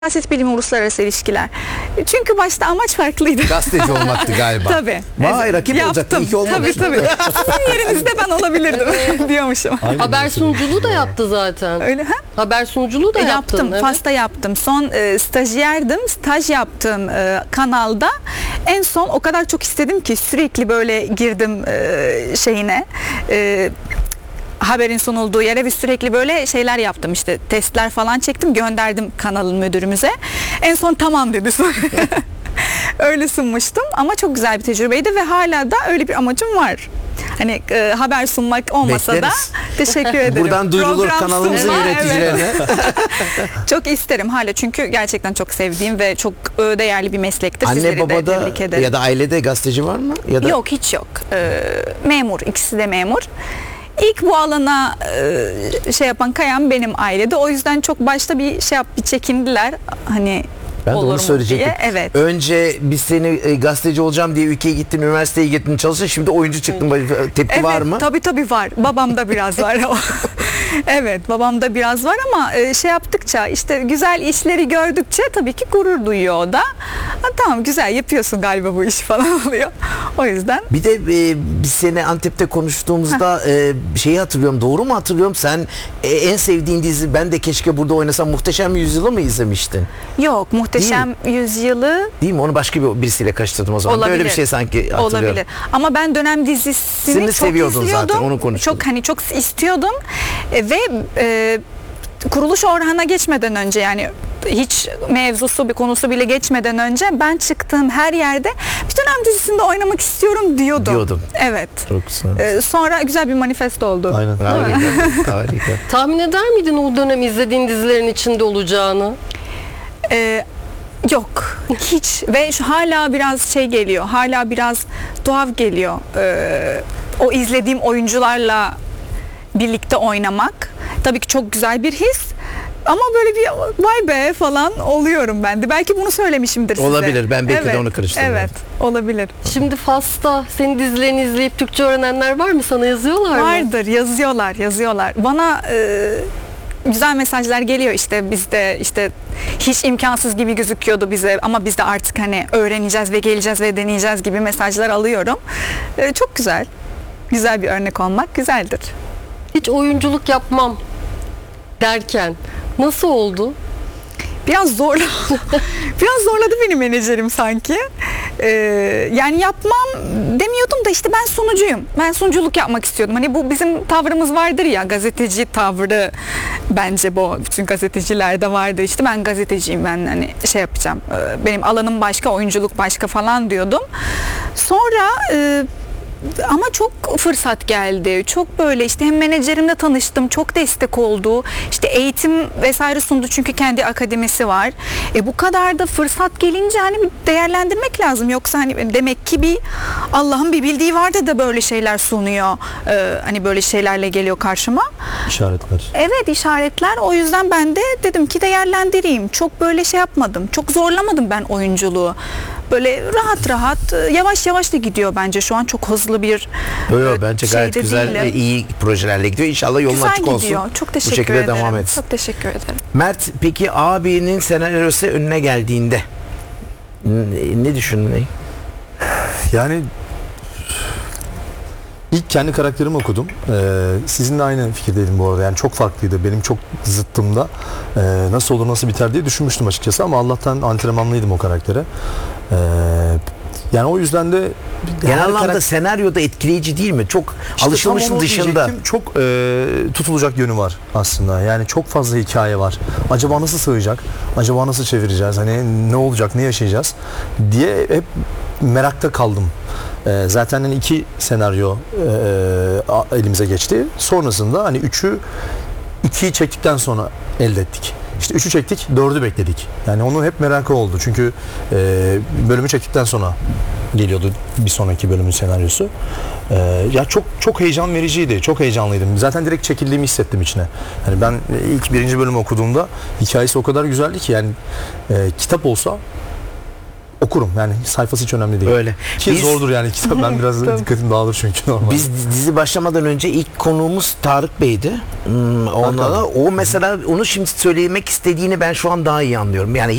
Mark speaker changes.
Speaker 1: Siyaset bilimi, uluslararası ilişkiler. Çünkü başta amaç farklıydı.
Speaker 2: Gazeteci olmaktı galiba.
Speaker 1: Tabii.
Speaker 2: Vay, rakip olacaktı. İyi ki olmamış.
Speaker 1: Tabii. Sizin yerinizde ben olabilirdim diyormuşum.
Speaker 3: Haber sunuculuğu da yaptı zaten.
Speaker 1: Öyle ha?
Speaker 3: Haber sunuculuğu da
Speaker 1: Yaptım.
Speaker 3: evet.
Speaker 1: Fas'ta yaptım. Son stajyerdim. Staj yaptığım kanalda. En son o kadar çok istedim ki sürekli böyle girdim şeyine. Haberin sunulduğu yere ve sürekli böyle şeyler yaptım, işte testler falan çektim, gönderdim kanalın müdürümüze. En son tamam dedi sonra. Öyle sunmuştum ama çok güzel bir tecrübeydi ve hala da öyle bir amacım var. Hani haber sunmak olmasa
Speaker 2: Bekleriz.
Speaker 1: da teşekkür ederim.
Speaker 2: Buradan duyurulur
Speaker 1: Program
Speaker 2: kanalımızın
Speaker 1: sunma,
Speaker 2: yöneticilerine.
Speaker 1: evet. Çok isterim hala, çünkü gerçekten çok sevdiğim ve çok değerli bir meslektir.
Speaker 2: Anne
Speaker 1: Sizleri de
Speaker 2: babada
Speaker 1: tebrik ederim.
Speaker 2: ya da ailede gazeteci var mı? Ya da...
Speaker 1: Yok, hiç yok. Memur, ikisi de memur. İlk bu alana şey yapan, kayan benim ailede. O yüzden çok başta bir çekindiler. Hani
Speaker 2: Ben de
Speaker 1: olur
Speaker 2: onu
Speaker 1: mu
Speaker 2: söyleyecektim.
Speaker 1: diye. Evet.
Speaker 2: Önce biz seni gazeteci olacağım diye ülkeye gittin, üniversiteye gittin, çalıştın. Şimdi oyuncu çıktın. Tepki var mı?
Speaker 1: Tabii var. Babamda biraz var. Evet, babamda biraz var ama şey yaptıkça, işte güzel işleri gördükçe tabii ki gurur duyuyor o da. Ha, tamam, güzel yapıyorsun galiba bu işi falan oluyor. O yüzden.
Speaker 2: Bir de biz seni Antep'te konuştuğumuzda şeyi hatırlıyorum. Doğru mu hatırlıyorum? Sen en sevdiğin dizi, ben de keşke burada oynasam, Muhteşem Yüzyıl'ı mı izlemiştin?
Speaker 1: Yok, Muhteşem Yüzyıl'ı
Speaker 2: Değil mi? Onu başka birisiyle karıştırdım o zaman.
Speaker 1: olabilir.
Speaker 2: Böyle bir şey sanki hatırlıyorum.
Speaker 1: Olabilir. Ama ben dönem dizisini
Speaker 2: Seni
Speaker 1: çok
Speaker 2: seviyordun
Speaker 1: izliyordum.
Speaker 2: zaten, onu konuştuk.
Speaker 1: Çok istiyordum. Ve Kuruluş Orhan'a geçmeden önce, yani hiç mevzusu, bir konusu bile geçmeden önce ben çıktığım her yerde bir dönem dizisinde oynamak istiyorum diyordum. Evet.
Speaker 2: Çok güzel.
Speaker 1: Sonra güzel bir manifesto oldu.
Speaker 4: Aynen.
Speaker 2: Harika.
Speaker 3: Tahmin eder miydin o dönem izlediğin dizilerin içinde olacağını?
Speaker 1: Yok, hiç. Ve hala biraz şey geliyor, hala biraz tuhaf geliyor. O izlediğim oyuncularla birlikte oynamak tabii ki çok güzel bir his. Ama böyle bir vay be falan oluyorum ben de. Belki bunu söylemişimdir size.
Speaker 2: Olabilir. Ben belki de onu karıştırdım.
Speaker 1: Evet, olabilir.
Speaker 3: Şimdi Fas'ta senin dizilerini izleyip Türkçe öğrenenler var mı? Sana yazıyorlar mı?
Speaker 1: Vardır, yazıyorlar. Bana güzel mesajlar geliyor, işte bizde işte hiç imkansız gibi gözüküyordu bize ama biz de artık hani öğreneceğiz ve geleceğiz ve deneyeceğiz gibi mesajlar alıyorum. Çok güzel. Güzel bir örnek olmak güzeldir.
Speaker 3: Hiç oyunculuk yapmam derken nasıl oldu?
Speaker 1: Biraz zorladı beni menajerim sanki. Yani yapmam demiyordum da, işte ben sunucuyum. Ben sunuculuk yapmak istiyordum. Hani bu bizim tavrımız vardır ya, gazeteci tavrı, bence bu bütün gazetecilerde vardır. İşte ben gazeteciyim, ben hani şey yapacağım. Benim alanım başka, oyunculuk başka falan diyordum. Sonra ama çok fırsat geldi. Çok böyle işte hem menajerimle tanıştım. Çok destek oldu. İşte eğitim vesaire sundu, çünkü kendi akademisi var. Bu kadar da fırsat gelince hani bir değerlendirmek lazım. Yoksa hani demek ki bir Allah'ın bir bildiği vardı da böyle şeyler sunuyor. Hani böyle şeylerle geliyor karşıma.
Speaker 4: İşaretler.
Speaker 1: Evet, işaretler. O yüzden ben de dedim ki değerlendireyim. Çok böyle şey yapmadım. Çok zorlamadım ben oyunculuğu. Böyle rahat yavaş yavaş da gidiyor bence şu an, çok hızlı bir
Speaker 2: Bence gayet güzel ve iyi projelerle gidiyor. İnşallah yolun
Speaker 1: güzel
Speaker 2: açık
Speaker 1: gidiyor.
Speaker 2: olsun.
Speaker 1: Çok teşekkür
Speaker 2: Bu şekilde
Speaker 1: ederim.
Speaker 2: devam etsin.
Speaker 1: Çok teşekkür ederim.
Speaker 2: Mert, peki abinin senaryosu önüne geldiğinde ne düşündün?
Speaker 4: Yani ilk kendi karakterimi okudum. Sizinle aynı fikirdeydim bu arada. Yani çok farklıydı. Benim çok zıttımda. Nasıl olur, nasıl biter diye düşünmüştüm açıkçası. Ama Allah'tan antrenmanlıydım o karaktere. Yani o yüzden de
Speaker 2: Genel anlamda senaryoda etkileyici değil mi? Çok
Speaker 4: İşte
Speaker 2: alışılmışın dışında.
Speaker 4: Çok tutulacak yönü var aslında. Yani çok fazla hikaye var. Acaba nasıl sığacak? Acaba nasıl çevireceğiz? Hani ne olacak? Ne yaşayacağız? Diye hep merakta kaldım. Zaten hani 2 senaryo elimize geçti. Sonrasında hani 2'yi çektikten sonra elde ettik. İşte 3'ü çektik, 4'ü bekledik. Yani onun hep merakı oldu. Çünkü bölümü çektikten sonra geliyordu bir sonraki bölümün senaryosu. Ya çok heyecan vericiydi. Çok heyecanlıydım. Zaten direkt çekildiğimi hissettim içine. Yani ben ilk 1. bölümü okuduğumda hikayesi o kadar güzeldi ki, yani kitap olsa okurum. Yani sayfası hiç önemli değil.
Speaker 2: Öyle.
Speaker 4: Ki
Speaker 2: Biz-
Speaker 4: zordur yani kitap. Ben biraz dikkatim dağılır çünkü normal.
Speaker 2: Biz dizi başlamadan önce ilk konuğumuz Tarık Bey'di. Ondan da o mesela onu şimdi söylemek istediğini ben şu an daha iyi anlıyorum. Yani